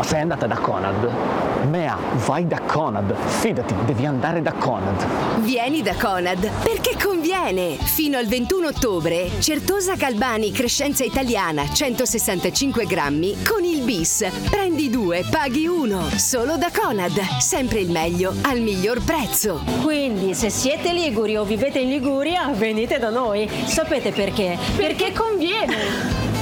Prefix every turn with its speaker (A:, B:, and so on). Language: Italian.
A: sei andata da Conad? Mea, vai da Conad. Fidati, devi andare da Conad.
B: Vieni da Conad, perché conviene! Fino al 21 ottobre, Certosa Galbani Crescenza Italiana 165 grammi con il bis. Prendi 2, paghi 1. Solo da Conad. Sempre il meglio al miglior prezzo.
C: Quindi, se siete liguri o vivete in Liguria, venite da noi. Sapete perché? Perché conviene!